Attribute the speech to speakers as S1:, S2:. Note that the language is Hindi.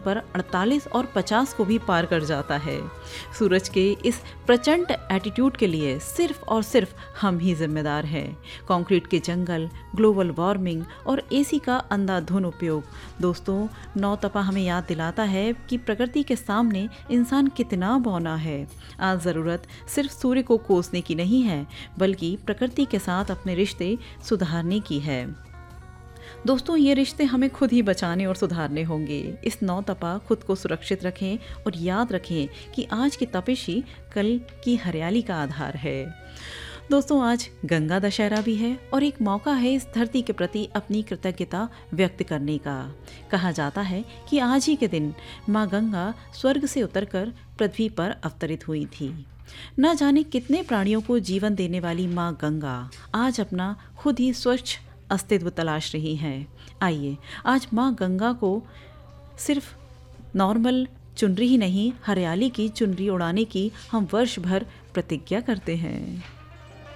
S1: पर 48 और 50 को भी पार कर जाता है। सूरज के इस प्रचंड एटीट्यूड के लिए सिर्फ और सिर्फ हम ही जिम्मेदार हैं। कंक्रीट के जंगल, ग्लोबल वार्मिंग और एसी का अंधाधुंध उपयोग। दोस्तों, नौ तपा हमें याद दिलाता है कि प्रकृति के सामने इंसान कितना बौना है। आज ज़रूरत सिर्फ सूर्य को कोसने की नहीं है, बल्कि प्रकृति के साथ अपने रिश्ते सुधारने की है। दोस्तों, ये रिश्ते हमें खुद ही बचाने और सुधारने होंगे। इस नौ तपा खुद को सुरक्षित रखें और याद रखें कि आज की तपिश ही कल की हरियाली का आधार है। दोस्तों, आज गंगा दशहरा भी है और एक मौका है इस धरती के प्रति अपनी कृतज्ञता व्यक्त करने का। कहा जाता है कि आज ही के दिन माँ गंगा स्वर्ग से उतरकर पृथ्वी पर अवतरित हुई थी। न जाने कितने प्राणियों को जीवन देने वाली माँ गंगा आज अपना खुद ही स्वच्छ अस्तित्व तलाश रही हैं। आइए, आज माँ गंगा को सिर्फ नॉर्मल चुनरी ही नहीं, हरियाली की चुनरी उड़ाने की हम वर्ष भर प्रतिज्ञा करते हैं।